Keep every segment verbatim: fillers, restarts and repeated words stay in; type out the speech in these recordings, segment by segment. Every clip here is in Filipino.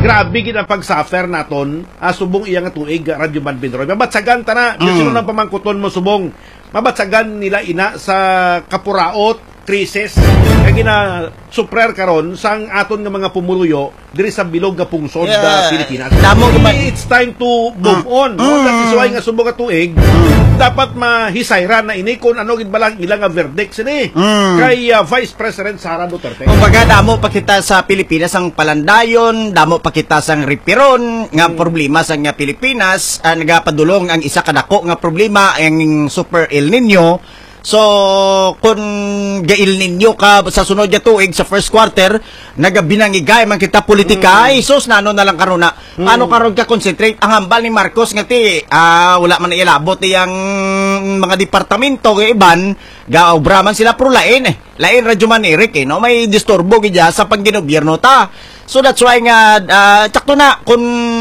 grabe gid ang pag-suffer naton, uh, subong iya nga tuig Radyo Man Bindroy. Mabatsagan ta na, mm. sino nang pamangkuton mo subong. Mabatsagan nila ina sa kapuraot, krisis, kaya gina suprer karon sang aton nga mga pumuluyo diri sa bilog nga pungsod yeah. da Pilipinas. Damo it's time to move uh, on. No? Mm. Kasi suway nga subong nga tuig, mm. dapat mahisayra na ini kung ano gid balang ilang nga verdict sini mm. kay uh, Vice President Sara Duterte. Kumbaga damo pa kita sa Pilipinas ang palandayon, damo pa kita sang ripiron nga mm. problema sa nga Pilipinas, uh, nagapadulong ang isa kadako nga problema ang Super El Nino. So, kung gail ninyo ka sa sunod ya tuig sa first quarter, nagabinangigay man kita politika, mm. isos na ano na lang karon na. Mm. Ano karon ka concentrate ang hambal ni Marcos nga ti, uh, wala man ilabot yang mga departamento nga iban, gaobra man sila pro lain eh. Lain radyo man Eric eh, no? May disturbo gidya sa pangginobierno ta. So that's why nga uh, tsakto na kung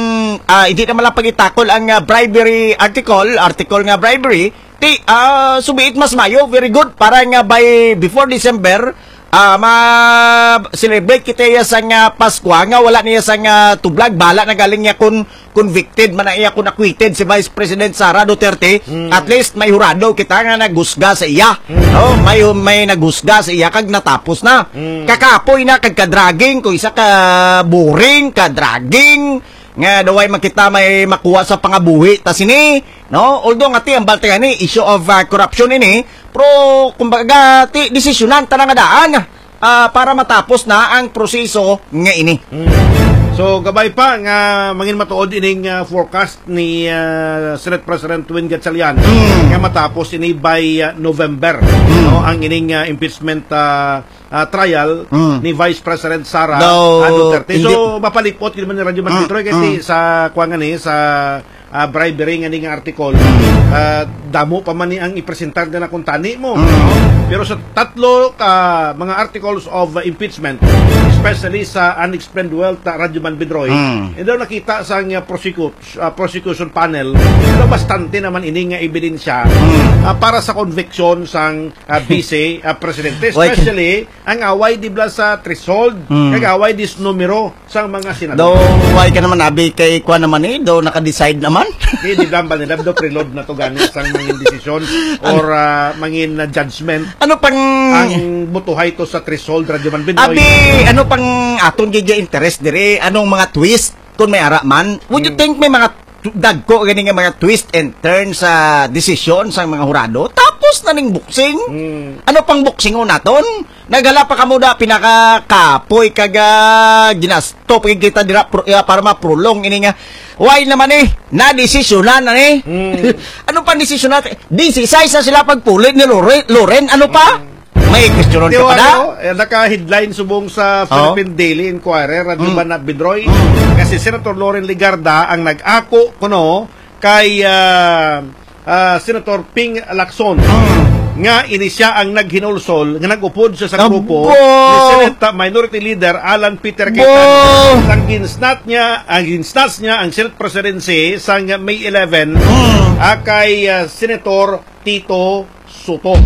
uh, hindi naman lang pagitakol ang uh, bribery article, article nga bribery, ti uh, subiit mas mayo, very good para nga by before December uh, ma-celebrate kita iya sa nga Pasko nga wala niya sa nga tublag bala na galing niya kun convicted man na iya kun acquitted si Vice President Sara Duterte, mm. at least may hurado kita nga nagusga sa iya, mm. no? may may nagusga sa iya kag natapos na, mm. kakapoy na kag kadragging kung isa ka boring kadragging nga daway makita may makuha sa pangabuhi ta sini, no? Although nga ti ang baltigan ni issue of uh, corruption ini, pero kumbaga ti desisyonan ta nga daan uh, para matapos na ang proseso nga ini. Mm. So gabay pa nga mangin matuod ining uh, forecast ni uh, Senate President Win Gatchalian mm. nga matapos ini by uh, November, mm. no? Ang ining uh, impeachment uh, uh, trial mm. ni Vice President Sara no, Duterte. So mapalipot gid man ni Radyo Man Bindroy mm. kasi mm. sa kuan ni sa uh, bribery nga ning article, uh, damo pa man ni ang ipresentar na kung tani mo, mm. no? Pero sa tatlo ka uh, mga articles of uh, impeachment, especially sa unexplained wealth uh, Radyo Man Bindroy, mm. hindi daw nakita sa uh, prosecute, uh, prosecution panel na bastante naman ini nga ebidensya mm. uh, para sa conviction sang uh, Vice uh, Presidente, especially ang away di bla sa threshold, mm. kag away dis numero sang mga senador. Do why ka naman abi kay kuan naman eh, do naka-decide naman. Di di dambal nila do preload na to gani sang mangin decision or uh, mangin uh, judgment. Ano pang ang butuhay to sa threshold Radyo Man Bindroy? Abi, ano pang aton gidya interest dire? Anong mga twist kung may ara man? Would you hmm. think may mga dagko gani nga mga twist and turn sa desisyon sa mga hurado? Tapos na ning boxing. Hmm. Ano pang boxing naton? Nagala pa kamo da pinaka-kapoy kaga ginastop kita dira pro, uh, para ma-prolong ini nga. Why naman eh? Na desisyonan na eh. Mm. Ano pa desisyonan? Disisay sa sila pagpulit ni Loren. Loren ano pa? Mm. May questionon ka pa na? Eh, naka-headline subong sa Philippine oh. Daily Inquirer, Radyo Man mm. Bindroy. Mm. Kasi Senator Loren Ligarda ang nag-ako kuno kay uh, uh, Senator Ping Lacson. Mm. Nga ini siya ang naghinulsol nga nag-upod siya sa grupo ni Senate Minority Leader Alan Peter Cayetano. Ang ginsnat niya, ang ginsnat niya ang Senate Presidency sa May eleventh mm. uh, kay uh, Senator Tito Soto.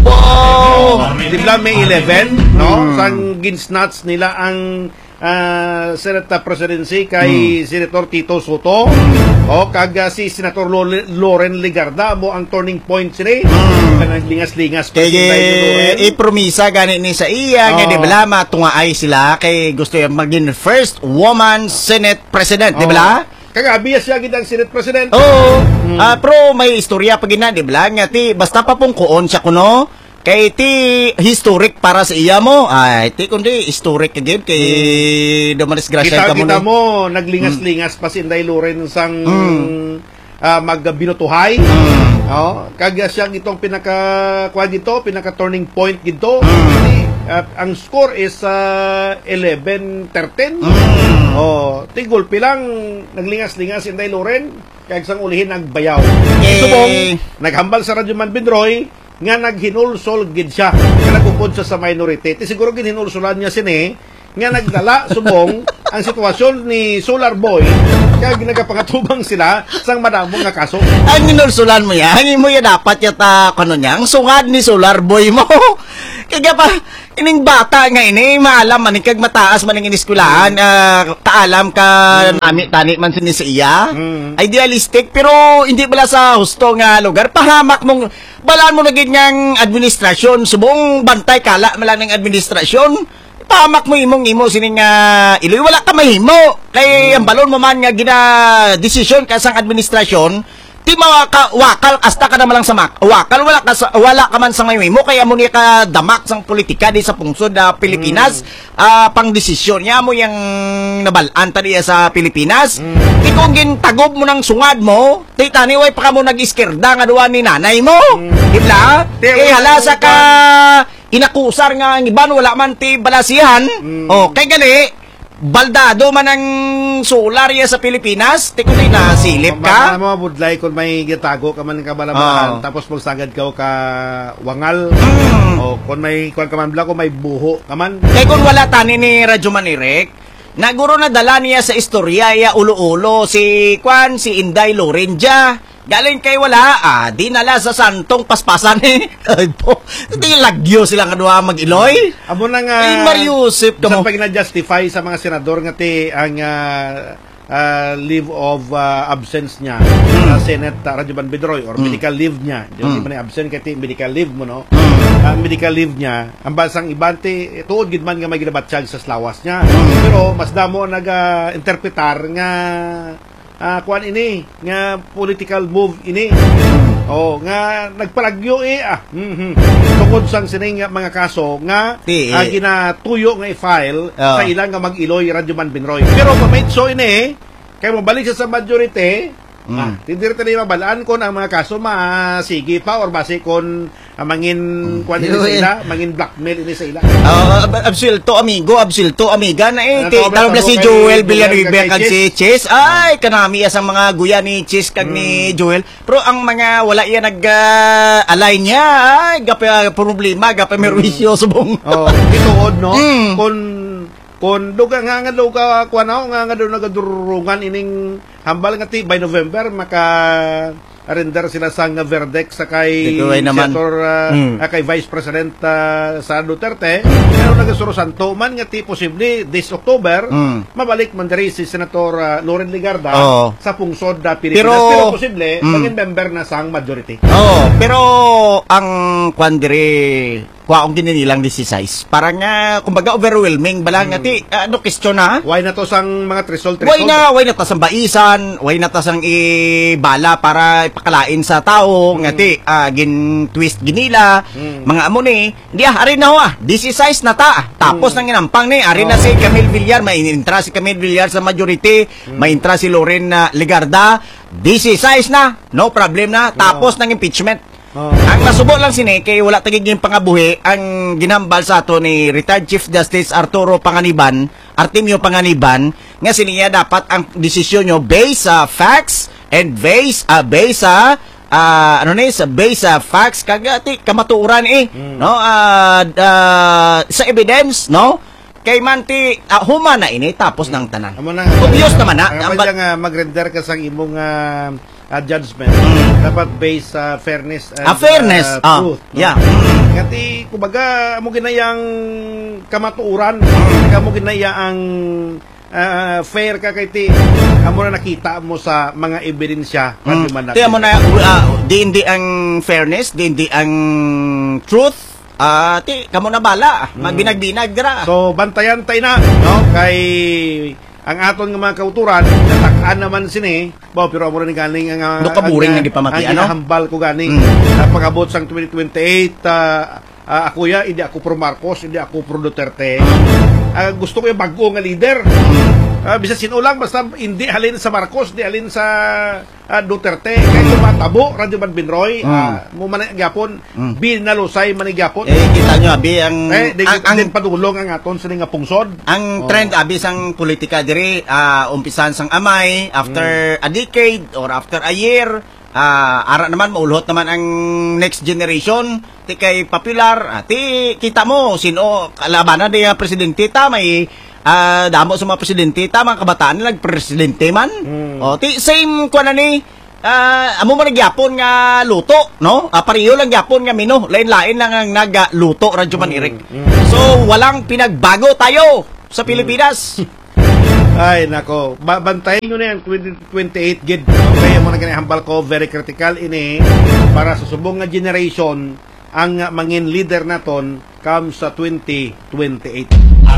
Oh. Di ba May eleventh, no? Mm. Sang ginsnats nila ang uh, Senate Presidency kay mm. Senator Tito Soto. O kag uh, si Senator Loren Ligarda mo ang turning point sila. Mm. Lingas-lingas pa kaya i-promisa gani ni sa iya oh. nga di ba matungaay sila kay gusto yung maging first woman Senate President, oh. di ba? Kagabi siya gid ang Senate President. Oo. Oh. Mm. Uh, pero may istorya pa gina di ba nga ti basta pa pong kuon siya kuno. Kay ti historic para sa iya mo. Ay, ti kundi historic again kay mm. Domanes Gracia ka mo. Kita mo naglingas-lingas mm. pa si Inday Loren sang mm. uh, magbinutuhay. Mm. Oh, kag siya gitong pinaka kuan dito, pinaka turning point gito. Mm. At ang score is uh, eleven thirteen. Mm. Oh, tigol pilang naglingas-lingas si Inday Loren kag sang ulihin nagbayaw. Okay. Subong naghambal sa Radyo Man Bindroy nga naghinulsol gid siya nga nagupod sa sa minority. Ti siguro gid hinulsolan niya sini nga nagdala subong ang sitwasyon ni Solar Boy kaya nagapakatubang sila sang madamong nga kaso. Ang hinulsolan mo yan, mo yan dapat yata kano niya ang sungad ni Solar Boy mo. Kaya pa Ining bata nga ini, maalam man kag mataas man ang iniskulahan, uh, kaalam ka mm. nami tani man sin sa iya. Mm. Idealistic pero hindi bala sa husto nga lugar. Pahamak mong balaan mo naging ngang administrasyon, subong bantay kala malang ng administrasyon. Pahamak mo imong imo sining nga uh, iloy wala ka mahimo. Kay mm. ang balon mo man nga gina desisyon ka sang administrasyon. Di mawaka wakal hasta ka naman lang sa mak. Wakal wala ka sa, wala ka man sa ngayon mo kaya mo ni ka damak sang politika di sa pungsod na Pilipinas mm. uh, pang desisyon niya mo yang nabalaan tadi sa Pilipinas. Mm. Di kung gintagob mo ng sungad mo, ti tani way pa ka mo nag-iskerda nga duwa ni nanay mo. Mm. Ibla? Kay halasa ka inakusar nga ang iban wala man ti balasihan. Mm. O kay gali baldado man ang solar ya sa Pilipinas, ti kundi na silip ka. Mo budlay kun may gitago ka man ng kabalamahan, oh. tapos magsagad ka ka wangal. Mm. O kun may kun ka man bla ko may buho ka man. Kay kun wala tani ni Radyo Manirek, naguro na dala niya sa istorya ya ulo-ulo si Kwan si Inday Lorenja. Galing kay wala, ah, dinala sa santong paspasan eh. Ay po, di lagyo sila nga duha mag-iloy. Amo na nga, ay Mariusip ka mo. Sa pag na-justify sa mga senador nga ti ang uh, uh, leave of uh, absence niya sa mm. Senate uh, Radyo Banbidroy or mm. medical leave niya. Di mm. man absent kay medical leave mo no. Mm. Uh, medical leave niya, ang basang ibante tuod gid man nga may ginabatsyag sa slawas niya. Mm. Pero mas damo naga-interpretar nga Ah, uh, kuan ini nga political move ini. Oh, nga nagpalagyo eh ah. Mm-hmm. Tungod sang sining mga kaso nga Ti, uh, ginatuyo nga i-file oh. sa ilang nga mag-iloy Radyo Banbidroy. Pero pamaitso ini kay mabalik sa majority, mm. ah, tindirta ni mabalaan kon ang mga kaso masigi pa or base kon uh, mangin mm. kuan ini sa ila, mangin blackmail ini sa ila. Oh, uh, absilto amigo, absilto amiga na eh. Uh, Talo na si Joel Villanueva kag si Chess. Ay, kanami asang mga guya ni Chess kag mm. ni Joel. Pero ang mga wala iya nag-align uh, niya, ay gapa problema, gapa merwisyo subong. Oh, ituod no. Mm. Kon kon duga nga nga daw ka kuanaw nga nga daw nagadurungan ining hambal nga ti by November maka render sila sang verdict sa kay Senator uh, mm. uh, kay Vice President uh, sa Duterte. Pero nagasurusan to man nga ti posible this October mm. mabalik man diri si Senator uh, Loren Legarda oh. sa pungsod da Pilipinas. Pero, pero posible mm. maging member na sang majority. Oh, pero ang kwan diri kwaong gininilang disisize. Parang nga, uh, kumbaga overwhelming. Balang nga, hmm. ti, uh, ano question na? Why na to sang mga tresol-tresol? Why na, why na to sang baisan? Why na to sang ibala para ipakalain sa tao? Hmm. Nga, ti, uh, gin-twist ginila. Hmm. Mga amo ni, di ah, arin na ho ah. Disisize na ta. Tapos hmm. nang inampang ni, arin oh. na si Camille Villar. May intra si Camille Villar sa majority. Hmm. May intra si Loren uh, Legarda. Disisize na. No problem na. Tapos oh. ng impeachment. Oh. Ang nasubo lang sini kay wala tagiging pangabuhi ang ginambal sa ato ni retired Chief Justice Arturo Panganiban, Artemio Panganiban, nga siniya dapat ang desisyon nyo based sa facts and based uh, based sa uh, ano ni sa based sa facts kagati kamatuoran eh mm. no uh, uh, sa evidence no kay manti uh, huma na ini tapos mm. ng tanan. Obvious naman na ang uh, mag-render ka sa imong uh, Uh, judgment mm. dapat based sa uh, fairness and ah, fairness. Uh, ah. truth. No? Yeah. Kasi kumbaga mo ginayang kamatuuran, mm. mo ginayang uh, fair ka kay ti amo na nakita mo sa mga ebidensya mm. Ti mo na uh, di hindi ang fairness, di hindi ang truth. Ah, uh, ti kamo na bala, mm. magbinag-binag dira. So bantayan tay na no kay ang aton nga mga kauturan natakaan naman sini bo pero amo ni ganing ang do kaburing nga gipamati ano hambal ko ganing mm. uh, pag-abot sang twenty twenty-eight uh, uh, ako ya hindi ako pro Marcos hindi ako pro Duterte uh, gusto ko yung bago nga leader uh, bisa sino lang basta hindi halin sa Marcos hindi halin sa uh, Duterte kay tumatabo Radyo Banbidroy mm. uh, mo man gyapon mm. binalusay man gyapon eh kita nyo abi ang eh, di, ang, ang padulong ang aton sa nga pungsod ang oh. trend abi sang politika diri uh, umpisan sang amay after mm. a decade or after a year uh, ara naman maulhot naman ang next generation ti kay popular ati kita mo sino kalabanan di presidente ta may uh, damo sa mga presidente ta mga kabataan nagpresidente man mm. o ti same kuan ni Ah, amo man nagyapon nga luto, no? Ah, pareho lang gyapon nga menu. Lain-lain lang ang nagluto radyo man Eric. So, walang pinagbago tayo sa Pilipinas. Ay, nako. Ba bantayin nyo na yan, twenty twenty-eight gid. Kaya mo na ganihambal ko, very critical ini para sa subong nga generation ang uh, mangin leader naton come sa twenty twenty-eight.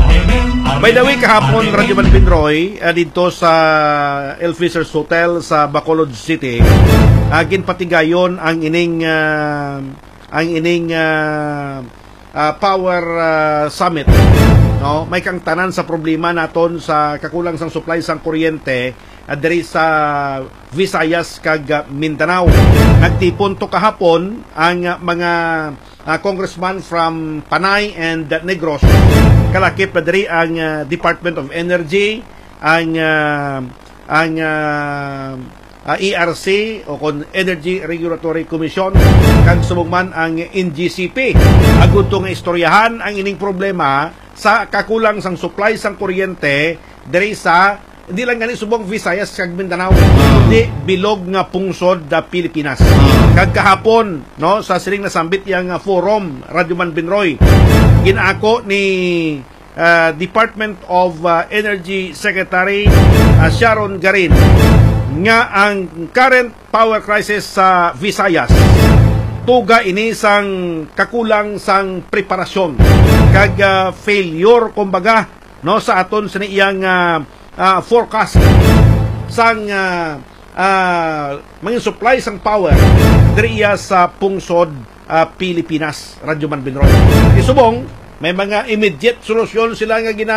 By the way, kahapon, Radyo Malpinroy, uh, dito sa El Fisher's Hotel sa Bacolod City, uh, ginpatigayon ang ining uh, ang ining uh, uh, power uh, summit. No, may kang tanan sa problema naton sa kakulang sang supply sang kuryente uh, diri sa Visayas kag uh, Mindanao. Nagtipon to kahapon ang uh, mga uh, congressman from Panay and uh, Negros. Kalakip na diri ang uh, Department of Energy, ang uh, ang uh, uh, E R C o kon Energy Regulatory Commission, kag sumugman ang N G C P. Agud to nga istoryahan ang ining problema sa kakulang sang supply sang kuryente diri sa hindi lang gani subong Visayas kag Mindanao, kundi bilog nga pungsod da Pilipinas. Kag kahapon, no, sa siling nasambit yang uh, forum Radyo Manbinroy, ginako ni uh, Department of uh, Energy Secretary uh, Sharon Garin nga ang current power crisis sa Visayas tuga ini sang kakulang sang preparasyon kag uh, failure kumbaga, no, sa aton sa iyang uh, uh, forecast sang uh, uh, mga supply sang power diri sa pungsod uh, Pilipinas. Radyo Manbinroy, isubong may mga immediate solusyon sila nga gina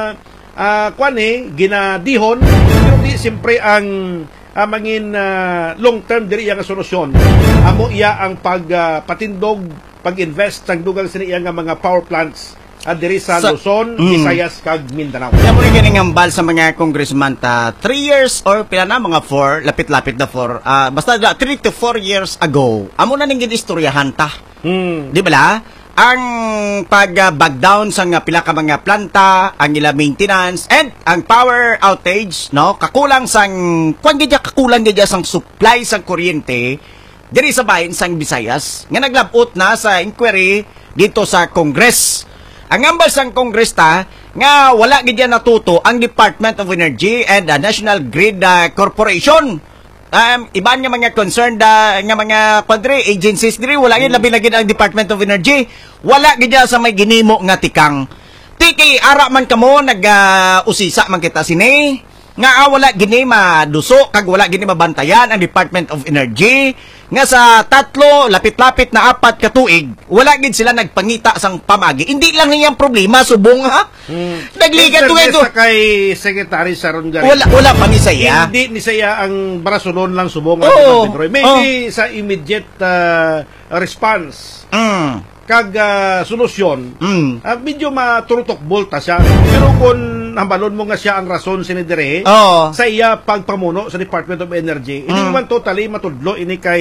uh, kwan eh, ginadihon, pero di siyempre ang uh, mangin uh, long term diri nga solusyon amo iya ang pagpatindog uh, pag-invest sang dugang sini iya nga mga power plants at uh, diri sa, sa Luzon, mm. Visayas kag Mindanao. Kaya mo rin ganing hambal sa mga congressman ta three years or pila na mga four, lapit-lapit na four, uh, basta three to four years ago, amo na ning ginistoryahan ta. Mm. Di ba la? Ang pag-back down sa nga pila ka mga planta, ang ila maintenance, and ang power outage, no, kakulang sang, kung gidya kakulang gidya sang supply sang kuryente, diri sa bahin sang Visayas, nga naglabot na sa inquiry dito sa Congress. Ang ambal sang Congress ta, nga wala gidya natuto ang Department of Energy and the National Grid uh, Corporation. Um, iban nga mga concerned uh, nga mga kwadre agencies diri, wala gid labi lagi ang Department of Energy, wala gid sa may ginimo nga tikang tiki ara man kamo nag uh, usisa man kita sini nga ah, wala gini maduso kag wala gini mabantayan ang Department of Energy nga sa tatlo lapit-lapit na apat ka tuig wala gid sila nagpangita sang pamagi. Hindi lang niyang problema subong ha. Hmm. Nagligat to ito kay Secretary Sharon Garin. Wala wala pa ni saya. Hindi ni saya ang barasonon lang subong oh, ang maybe oh. sa immediate uh, response. Mm. kag uh, solusyon, mm. uh, medyo maturutok bolta siya. Pero kung hambalon mo nga siya ang rason sinidire oh. sa iya pagpamuno sa Department of Energy, mm. hindi naman totally matudlo ini kay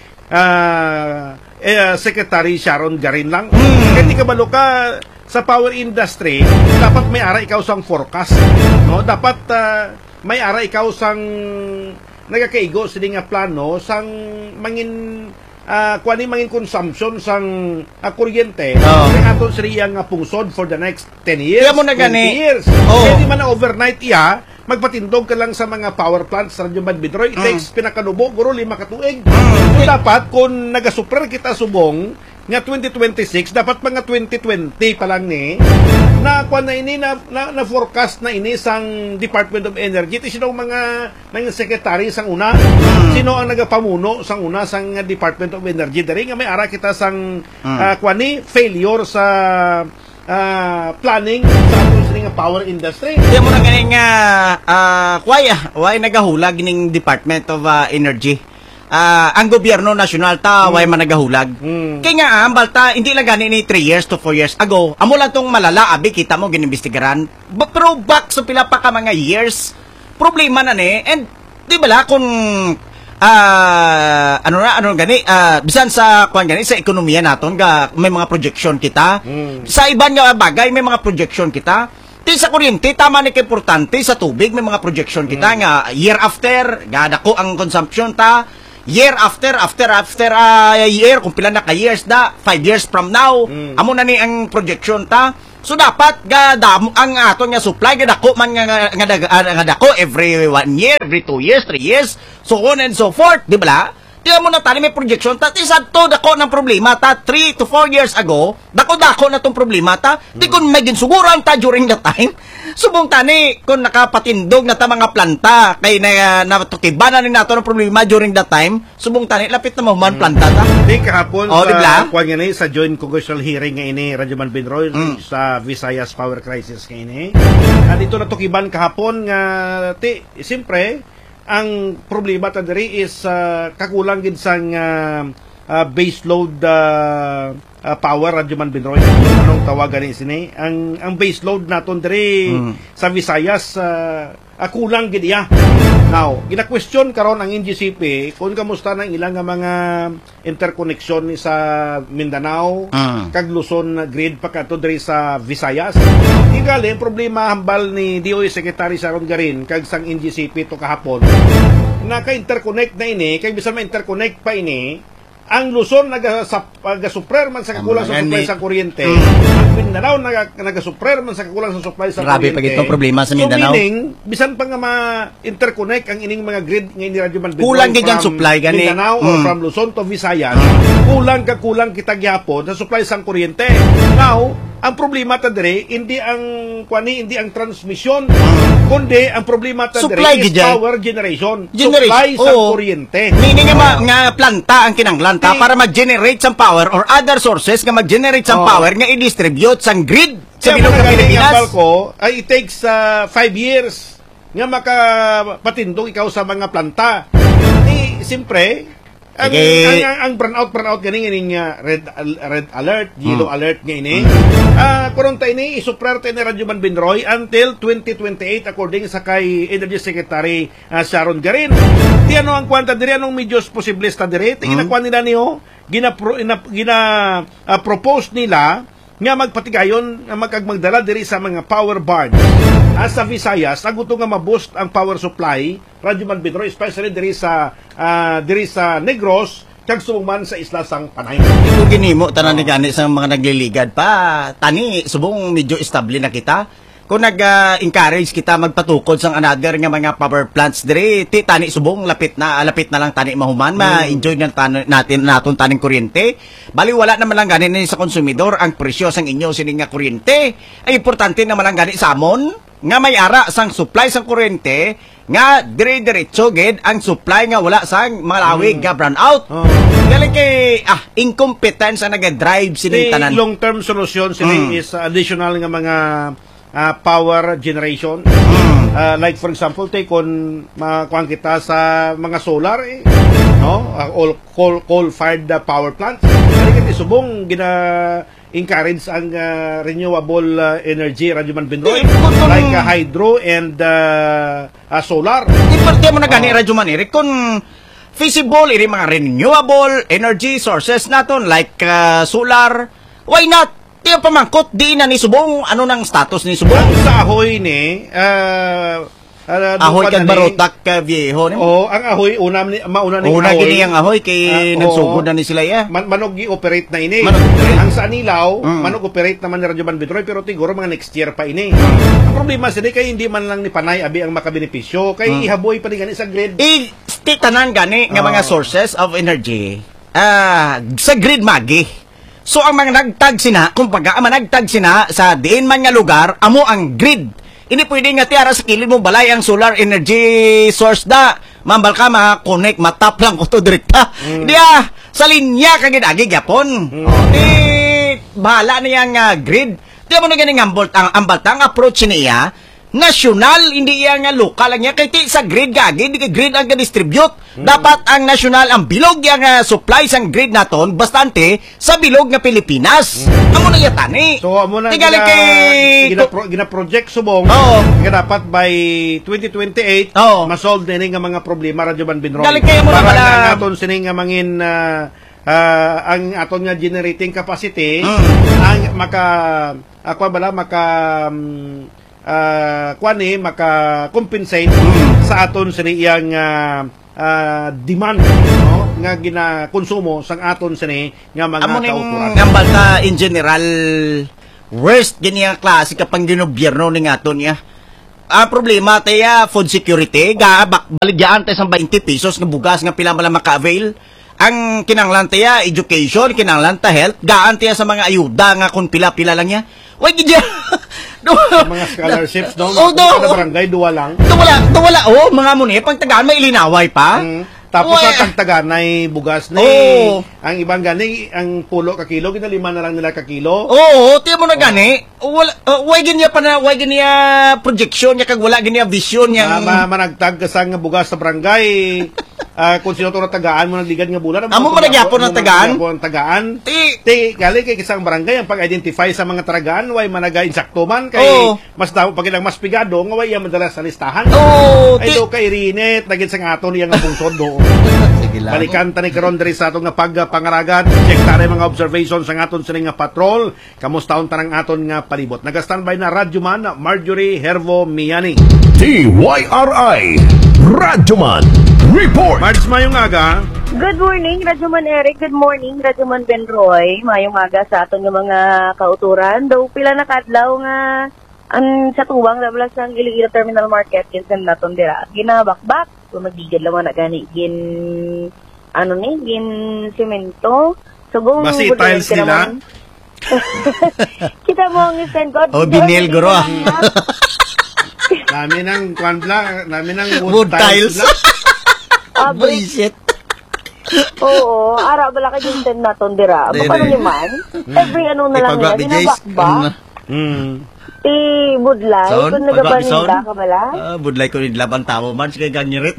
uh, eh, Secretary Sharon Garin lang. Mm. Kaya di ka balo ka sa power industry, dapat may ara ikaw sang forecast. No? Dapat uh, may ara ikaw sang nagakaigo sa nga plano sang mangin Uh, kuha ni mangin consumption sang uh, kuryente oh. kaya aton siya nga pungsod for the next ten years, kaya mo na gani years. Oh. Kaya di man na overnight iya magpatindog ka lang sa mga power plants sa Radyo Manbinroy. It mm. takes pinakanubo guro lima katuig. Mm. So dapat kung nagasuprer kita subong nga twenty twenty-six dapat mga twenty twenty pa lang ni na kuha na ini na, na, na forecast na ini sang Department of Energy. Ito sino mga mga secretary sang una, mm. sino ang nagapamuno sang una sang Department of Energy. Dari nga may ara kita sang mm. uh, kuha ni failure sa uh, planning sa aton nga power industry. Di mo na ganing nga uh, kuwaya, why nagahulag ning Department of uh, Energy. Uh, ang gobyerno nasyonal ta, mm. way managahulag. Mm. Kaya nga, ambal ta, hindi lang gani ni three years to four years ago. Amo lang tong malala, abi, kita mo, ginimbistigaran. Pero back sa so pila pa ka mga years, problema na ni. And, di ba la, kung, uh, ano na, ano gani, uh, bisan sa, kung gani, sa ekonomiya naton, ga, may mga projection kita. Mm. Sa iban nga bagay, may mga projection kita. Ti sa kuryente, tama ni importante sa tubig, may mga projection kita Mm. nga year after, gada ko ang consumption ta, year after, after, after a year, kung pila na ka years da, five years from now, Mm. amo na ni ang projection ta. So dapat ga damo ang ato nga supply ga dako man nga nga, nga, nga, nga dako every one year, every two years, three years, so on and so forth, di ba? Tiyan mo na tani may projection ta, ti sadto dako ng problema ta three to four years ago, dako-dako na tong problema ta. Di kun may ginsuguran ta during that time. Subong tani kung nakapatindog na ta mga planta kay na natukibanan ni nato ng problema during that time, subong tani lapit na mahuman planta ta. Di kahapon Oh, sa diba? kuwan nga ni, sa joint congressional hearing nga ini Radyo Man Binroy Mm. sa Visayas Power Crisis nga ini. At ito natukiban kahapon nga ti siyempre ang problema ta diri is uh, kakulang gid sang uh, uh, base load uh, uh, power Radyo Man Binroy. Anong tawagan ni sini? Ang ang base load naton diri Mm. sa Visayas uh, uh, kulang gid iya. Now, gina-question karon ang N G C P kung kamusta na ang ilang nga mga interconnection ni sa Mindanao, Mm. kag Luzon na grid pa kadto diri sa Visayas. Tigali problema hambal ni D O A Secretary Sharon Garin kag sang N G C P to kahapon. Naka-interconnect na ini, kay bisan ma-interconnect pa ini, ang Luzon naga-suprer man sa kakulang sa Ang supply mga sa kuryente. Mm. Ang Mindanao naga- naga-suprer man sa kakulang sa supply sa Grabe kuryente. pa gitong problema sa Mindanao. So meaning, bisan pa nga ma-interconnect ang ining mga grid nga ini Radyo Man Binroy Kulang gid ang from supply, gani. Mindanao or Mm. from Luzon to Visayas, kulang ka kulang kita gyapon sa supply sang kuryente. Now, ang problema ta diri hindi ang kwani hindi ang transmission, kundi ang problema ta Supply diri is gid yan. power generation. Generation, Supply sa oo. kuryente. Meaning nga, ma- nga planta ang kinanglanta Di- para mag-generate sang power or other sources nga mag-generate sang Oh. power nga i-distribute sang grid sa Kaya bilog mga ng galing Pilipinas. ambal ko, ay it takes uh, five years nga makapatindog ikaw sa mga planta. Di, siyempre, ang, Sige. ang, ang, ang burnout, burnout ganing ganing uh, red, al- red alert, yellow Hmm. alert nga ini. Ah, kurang tayo ini, isuprar tayo ni Radyo Man Binroy until twenty twenty-eight according sa kay Energy Secretary uh, Sharon Garin. Di ano ang kwanta diri, anong medios posibles ta diri? Ti Hmm. ginakuha nila niyo, gina, pro, ina, gina ah, propose nila nga magpatigayon nga magkagmagdala diri sa mga power barns as sa Visayas aguto nga ma-boost ang power supply Radyo Man Binroy especially diri sa ah, diri sa Negros kag sumuman sa isla sang Panay. Ito ginimo, tanan ni gani sa mga nagliligad pa. Tani, subong medyo estable na kita. Kung nag-encourage kita magpatukod sang another nga mga power plants diri, ti tani subong lapit na lapit na lang tani mahuman, ma-enjoy na tan- natin naton taning kuryente. Bali wala naman lang gani ni sa konsumidor ang presyo sang inyo sining nga kuryente. Ay importante naman lang gani sa amon nga may ara sang supply sang kuryente nga dire-diretso gid ang supply nga wala sang malawig nga brownout. Oh. Galing kay ah incompetence ang nag-drive sining The tanan. long-term solution sila Mm. is additional nga mga ah, power generation. Mm. Ah, like for example, take on makuha kita sa mga solar eh, no? Ah, all coal coal-fired uh, power plants. Kaya kasi subong gina encourage ang ah, renewable ah, energy Radyo Man Binroy Eh, kung- kung- like ah, hydro and ah, ah, solar. Iparte mo na gani Oh. Radyo Man Eric kung feasible iri mga renewable energy sources naton like uh, solar, why not? Tiyo pamangkot di na ni subong ano nang status ni subong. Ang sa ahoy ni ah, ah, Ahoy dupa kag na ni- barotak ka viejo ni. Oh, ang ahoy una ni mauna ni Una ahoy. gini ang ahoy kay Ah, nagsugod oo. na ni sila ya. Man manog gi-operate na ini. Manog operate. Ang sa Anilaw, Mm. manog operate naman ni Radyo Man Binroy pero siguro mga next year pa ini. Ang problema sila kay hindi man lang ni Panay abi ang makabenepisyo kay ihaboy pa ni gani sa grid. I sti tanan gani nga Oh. mga sources of energy. Ah, sa grid magi. So ang mga nagtag sina, kumbaga ang mga nagtag sina sa diin man nga lugar, amo ang grid. Ini pwede nga tiara sa kilid mo balay ang solar energy source da. Mambal ka ma-connect, matap lang ko to direkta. Mm. Diya, sa linya kagid agi gyapon. Mm. Oh, di bahala niya nga grid. Di mo na ganing ambot ang ambatang approach niya. National, hindi yan nga local lang yan. Kaya ti sa grid gagi, hindi ka grid ang ka-distribute. Dapat ang national, ang bilog yung uh, supply sang grid naton, bastante sa bilog nga Pilipinas. Amo na yatani. So amo na Tigaling kay... gina, pro, gina project subong Oo. nga dapat by twenty twenty-eight Oo. ma-solve na ini nga mga problema Radyo Man Binroy. Galing kayo mo na Para pala- nga naton sini nga mangin ah, ah, ang aton nga generating capacity Mm. ang maka ako bala maka um, uh, kuan ni maka-compensate sa aton sa iyang uh, uh, demand no nga ginakonsumo sang aton sini nga mga Amo ning kauturan. ngambal ta in general worst gini ang klase kapang ginobyerno ning aton niya. Ah, problema taya food security ga bak baligyan tayo sa twenty pesos nga bugas nga pila mala maka-avail. Ang kinanglan taya education, kinanglan ta health, gaan taya sa mga ayuda nga kun pila-pila lang niya. Way gid mga scholarships no, oh, do, mga barangay duwa lang. Tuwala, tuwala oh, mga muni pag tagaan may ilinaway pa. Mm. Tapos sa tagtaganay bugas ni oh. ang ibang gani ang pulo ka kilo ginalima na lang nila ka kilo. Oo, oh, tiyan mo na gani. Wala uh, way ginya pa na way ginya projection nya kag wala ginya vision nya. Ma, managtag ka sang bugas sa barangay. Uh, kung sino to na tagaan mo nagligad nga bulan. Amo man nagyapon ng tagaan. Ang tagaan. Ti ti gali kay isang barangay ang pag-identify sa mga tagaan way managa insakto man kay oh. mas daw pag ilang mas pigado nga way madalas sa listahan. Oh, ay do kay Rinet nagit sang aton iyang bungsod do. Sige lang. Balikan tani karon diri sa aton nga pagpangaragan. Check tani mga observations sa aton sini nga patrol. Kamusta unta ang aton nga palibot. Naga-standby na Radyoman Marjorie Hervo Miani. T Y R I Radyoman Report. March mayong aga. Good morning, Radyoman Eric. Good morning, Radyoman Benroy. Mayong aga sa aton nga mga kauturan. Daw pila na kadlaw nga ang sa tuwang dablas ng Iloilo Terminal Market kinsan naton dira. Ginabakbak, kung magdigad laman na gani gin ano ni gin semento. Sugong basi tiles nila. Kita mo ang send ko. Oh, binil guro. Namin ang kwan bla, namin ang wood, wood tiles. Ah, bullshit. Oo, ara bala ka din ten naton dira. Aba pa naman. Every ano na lang nila, ginabakbak. Hmm. Ti budlay, Son, kung nagabanida ka bala? Ah, budlay ko ni laban tao man kay ganyirit.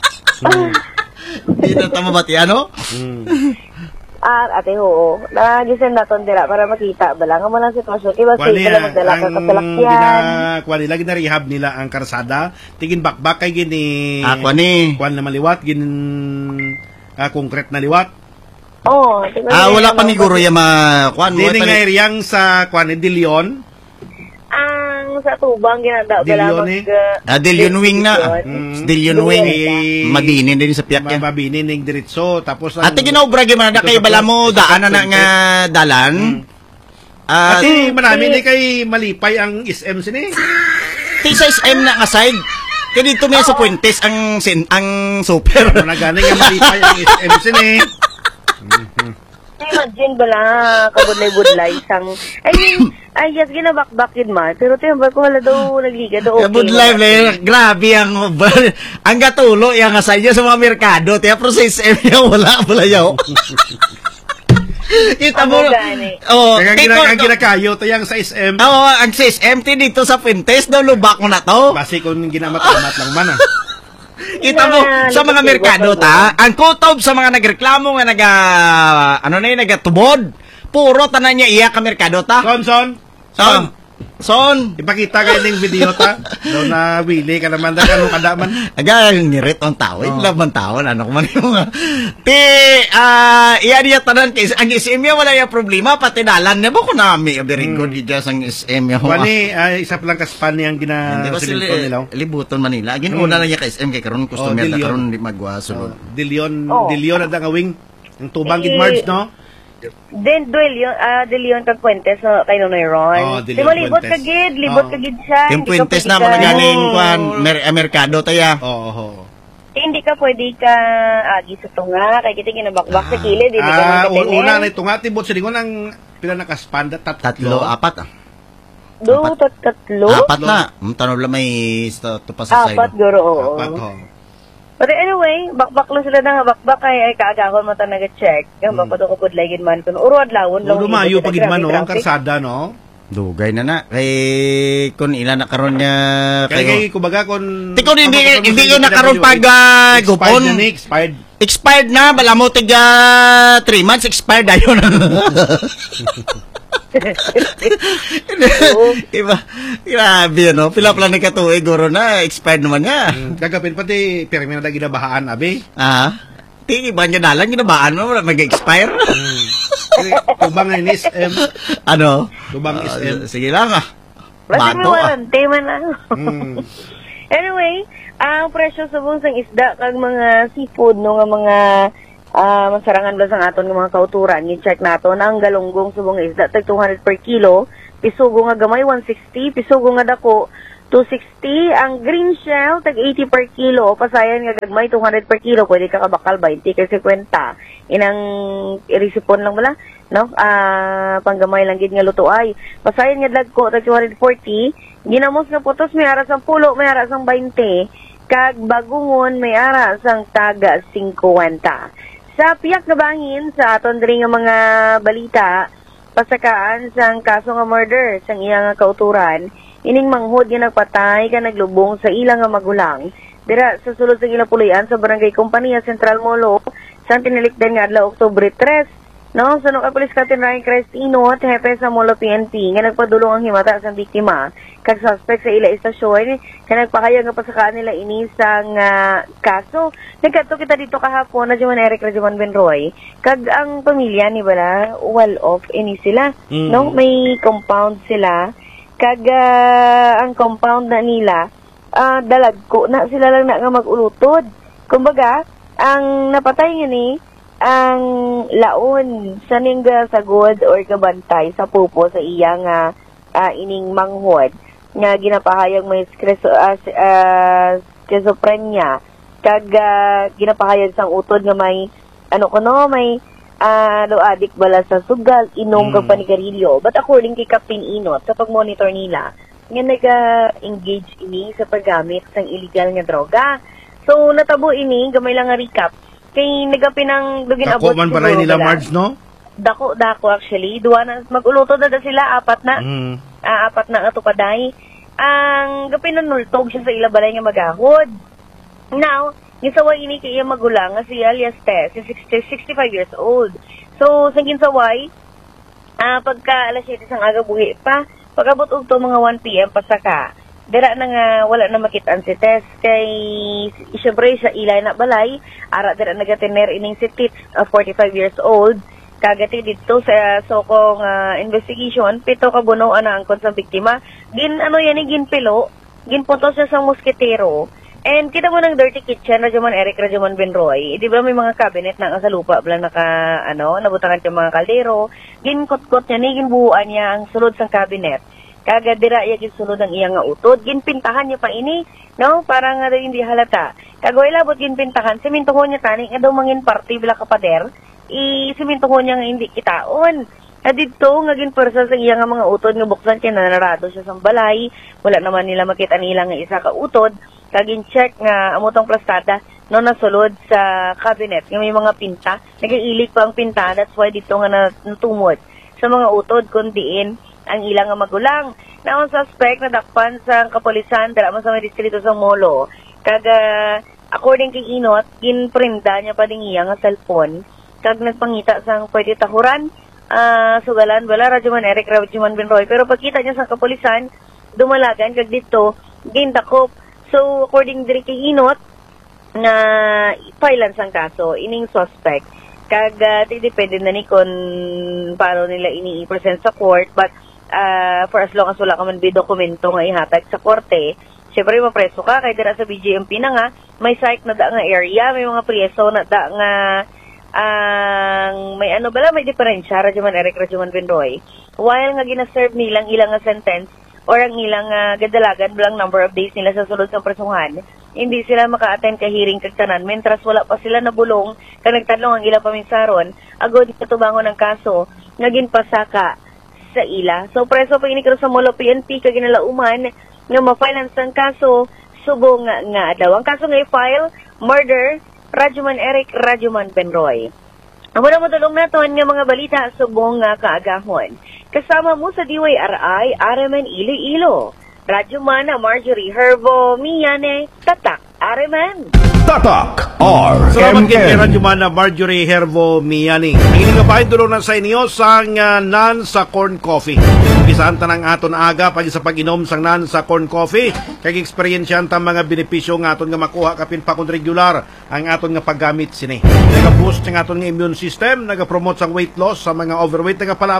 Di na tama ba ti ano? Hmm. Ah, ate oo. Nagisend naton dira para makita bala nga mo lang sitwasyon. Iba Kuan say niya, ka magdala ka ang sa salakyan. gina- kuan nila ginarehab nila ang karsada. Tigin bakbak kay gini. Ah, kuan ni. Kuan na maliwat gin ah, concrete na liwat. Oo. tingnan Ah, niyo wala yung pa ni mga- guro ya ma kuan mo Dini pa nga ni. eriyang sa kuan ni De Leon. Ang sa tubang ginanda De bala Leon, mag... eh. Ah, De Leon wing na. Mm. De Leon wing. Eh, Madinin din sa piyak yan. Mababini ning diretso tapos ang Ate ginaobra gyud man na kay bala mo daan na nga dalan. Ah, Ati manami ni kay malipay ang S M sini. T sa S M na nga side. Kaya dito may sa Puentes ang sin, ang super. Ano na gani nga malipay ang S M sini. Imagine bala, kabudlay-budlay sang... I mean, ay yes, ginabakbak yun man. Pero tayo ba ko wala daw nagliga daw okay. Good life le, grabe ang ang gatulo yang nga side sa mga merkado. Tiya pero sa S M niya wala wala yaw. Kita mo. Oh, Kaya gina ang ginakayo tayang sa S M. Oo, ang sa S M T dito sa Puentes daw lubak mo na to. Basi kung ginamat-amat lang man ah. Kita mo sa mga merkado ta, ang kutob sa mga nagreklamo nga naga ano na yun, nagatubod. Puro tanan niya iya ka merkado ta. Son, son. Son. Son. Son. Ipakita kayo ng video ta. Daw na wili ka naman da kanu kada man. Aga nirit ang tao, Oh. laban tao ano ko man yung ti ah iya niya tanan kay ang S M niya wala ya problema pati dalan niya ba ko nami very good di ang S M niya. Wani ay isa pa lang kaspan niyang gina Hindi ba sila silinton nila. libuton Manila. Ginuna na niya kay S M kay karon customer Oh, na Dilion. karon di magwasunod. De Leon, Oh. De Leon ada nga wing. Ang tubang gid Eh, March no. Then, duel yun, ah, De Leon kag Puentes, so, kayo na Oh, Ron. De Di Leon mo libot Puentes. ka gid, libot Oh. ka gid siya. Yung Hindi ka Puentes pwede na ka- mga ganing Oh. kwan mer- eh, merkado taya. Oo. Oh, Hindi ka pwede ka agi sa tunga, kay kita ginabakbak sa kilid, hindi ka Ah, magkatinin. una na ito nga tibot sa lingon ang pila na kaspan tat Tatlo, apat ah. Do, tat tatlo? Apat na. Mm, tanong lang may sto to pa sa side. Apat, guro, oo. Apat ho. But anyway, bakbak lang sila na nga, bakbak ay, ay kaagakon mo ta nag-check. Yung Hmm. bapato ko pudlay gid man kun urod lawon O dumayo pagid man no ang karsada no. Dugay na na. Kay kun ilan na karon niya Kaya kayo. kay kumbaga kon Di ko hindi Ang hindi pagkakon ko mo na sa karon D W, pag uh, expired gupon. na ni, expired. Expired na bala mo tiga three months expired ayon. Iba, grabe no. Pila pala ni katuig guro na expired naman niya. Gagapin pati pirmi na ginabahaan abi. Ah. Ti ba niya dalan ginabaan mo mag-expire? Kasi Tubang ni S M. Ano? Tubang Ah, S M. sige lang ah. Plastic Bato, mo ah. man, tema na. Mm. Anyway, ang presyo subong sang isda kag mga seafood no nga mga ah, masarangan ba sang aton nga mga kauturan, i-check nato na ang galunggong subong nga isda tag two hundred per kilo, pisugo nga gamay one sixty, pisugo nga dako two sixty, ang green shell tag eighty per kilo, pasayan nga gagmay two hundred per kilo, pwede ka kabakal twenty kay fifty. Inang irisipon lang wala, no? Ah, panggamay lang gid nga lutuay. Pasayan nga dagko tag two hundred forty, ginamos nga putos may ara sang pulo, may ara sang twenty, kag bagungon may ara sang taga fifty. Sa piyak nga bangin sa aton diri nga mga balita, pasakaan sang kaso nga murder sang iya nga kauturan, ining manghod nga nagpatay ka naglubong sa ilang nga magulang dira sa sulod sa ilang puloy-an sa Barangay Kompanya Central Molo sang tinalikdan nga adlaw Oktubre tres. No, sunod ka Police Captain Ryan Cristino, hepe sa Molo P N P nga nagpadulong ang himata sa biktima kag suspect sa ila istasyon nga nagpakayag nga pasakaan nila ini sang uh, kaso. Nagkadto kita dito kahapon na Juan Eric Rajuman Benroy kag ang pamilya ni bala wall off ini sila. Mm. No, may compound sila kag uh, ang compound na nila uh, dalagko na sila lang na nga mag-ulutod. Kumbaga, ang napatay nga ni ang laon sa ningga sagod or kabantay sa pupo sa iya nga uh, ining manghod nga ginapahayag may skreso, uh, uh, schizophrenia kag uh, ginapahayag sang utod nga may ano kuno may uh, do adik bala sa sugal inom Mm. kag panigarilyo, but according kay Captain Inot sa pagmonitor nila nga nag-engage ini sa paggamit sang illegal nga droga. So natabo ini gamay lang nga recap kay nagapinang dugin abot Ako man balay siguro nila bala. Marge, no? Dako dako actually duwa na maguluto na da sila apat na Mm. ah, apat na atupaday. Ang gapinanultog siya sa ila balay nga magahod. Now, gisaway ini kay iya magulang nga si alias Te, si sixty, sixty-five years old. So, sa ginsaway, ah, pagka alas siyete sang aga buhi pa, pagabot og to mga one p m pasaka, dira na nga wala na makitaan si Tess kay syempre sa ilay na balay, ara dira nagatener ining si Tits, uh, forty-five years old, kagati dito sa sokong uh, investigation, pito ka buno ana ang sa biktima. Gin ano yan ni ginpilo, ginpuntos siya sa musketero. And kita mo ng dirty kitchen, Rajuman Eric, Rajuman Benroy, di ba may mga cabinet na nga sa lupa, bala naka, ano, nabutangan yung mga kaldero, ginkot-kot niya, ni ginbuuan niya ang sulod sa cabinet. Kagadira iya ginsulod ang iya nga utod, ginpintahan niya pa ini, no, para nga daw hindi halata. Kagoy labot ginpintahan, simintuhon niya tani, nga daw mangin party bila kapader, i-simintuhon niya nga hindi kitaon. At dito, nga ginpersa sa iya nga mga utod, nga buksan kaya nanarado siya sa balay, wala naman nila makita nila nga isa ka utod, kagin check nga amotong plastada no nasulod sa cabinet nga may mga pinta, nag-iilik pa ang pinta, that's why dito nga natumod sa mga utod kundiin ang ilang nga magulang. Na ang suspect na dakpan sa kapulisan dara man sa may distrito sa Molo, kaga according kay Inot, ginprinda niya pa ding iya nga cellphone kag nagpangita sang pwede tahuran, uh, sugalan bala Rajuman Eric, Rajuman Benroy, pero pagkita niya sa kapulisan dumalagan kag dito gindakop. So, according diri kay Inot, na filean sang kaso, ining suspect. Kag, uh, depende na ni kung paano nila ini-present sa court, but uh, for as long as wala ka man bi dokumento nga ihatag sa korte, syempre mapreso ka, kaya dira sa B G M P na nga, may site na da nga area, may mga preso na da nga, ang uh, may ano bala, may diferensya, Rajuman Eric, Rajuman Benroy. While nga gina-serve nilang ilang nga sentence, or ang ilang uh, gadalagan bilang number of days nila sa sulod ng presuhan, hindi sila maka-attend ka hearing kagtanan, mentras wala pa sila nabulong, ka nagtanong ang ilang paminsaron, agod katubangon ng kaso, naging pasaka sa ila. So, preso pa inikro sa Molo P N P, kaginalauman, nga ma-finance ang kaso, subo nga nga daw. Ang kaso nga i-file, murder, Rajuman Eric, Rajuman Benroy. Ang muna madulong naton nga mga balita, subong nga kaagahon. Kasama mo sa D Y R I, Areman Iloilo. Rajuman Marjorie Hervo, Miyane, Tatak, Areman. Tatak R Salamat M kay N. Rajuman Marjorie Hervo Miyani. Ang ining kabahin dulo na sa inyo sang uh, nan sa corn coffee. Bisan tanang aton aga pag sa pag-inom sang nan sa corn coffee, kag eksperyensyahan ta mga benepisyo nga aton nga makuha kapin pa kun regular ang aton nga paggamit sini. Naga-boost ang aton nga immune system, naga-promote sang weight loss sa mga overweight nga palaba,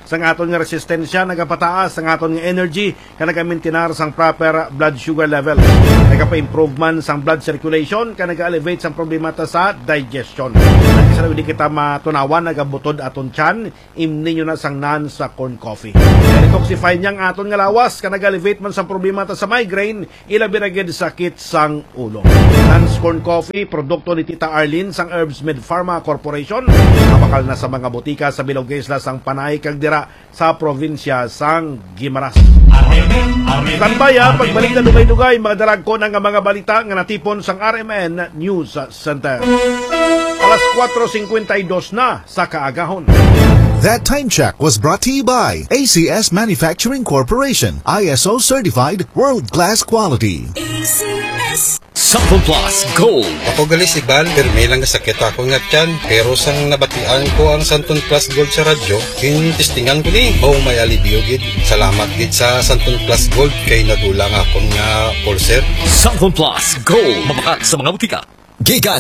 sang aton nga resistensya, nagapataas sang aton nga energy, ka nagamintinar sang proper blood sugar level. Nagapa-improve man sang blood circulation, ka naga-elevate sang problema ta sa digestion. Nagkisa na kita matunawan, nagabutod aton tiyan, imni nyo na sang nan sa corn coffee. Detoxify niyang aton nga lawas, ka naga-elevate man sang problema ta sa migraine, ilabi na gid sakit sang ulo. Nan's corn coffee, produkto ni Tita Arlene sang Herbs Med Pharma Corporation, mabakal na sa mga botika sa Bilog Isla sang Panay kag dira sa probinsya sang Guimaras. Tanbaya, pagbalik na dugay-dugay, mga darag ko ng mga balita nga natipon sang R M N News Center. Alas four fifty-two na sa kaagahon. That time check was brought to you by A C S Manufacturing Corporation, I S O certified, world-class quality. A C S Sample Plus Gold. Ako gali si Bal, permi lang sakit ako nga tiyan. Pero sang nabatian ko ang Santon Plus Gold sa radyo, kinistingan ko ni. Oh, may alibyo gid. Salamat gid sa Santon Plus Gold kay nadulang akong nga pulser. Sample Plus Gold. Mabakat sa mga butika. Gigan